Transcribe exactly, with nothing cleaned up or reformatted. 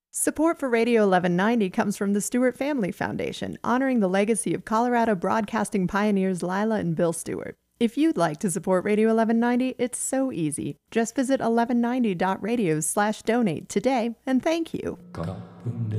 Support for Radio eleven ninety comes from the Stewart Family Foundation, honoring the legacy of Colorado broadcasting pioneers Lila and Bill Stewart. If you'd like to support Radio eleven ninety, it's so easy. Just visit eleven ninety dot radio slash donate today, and thank you.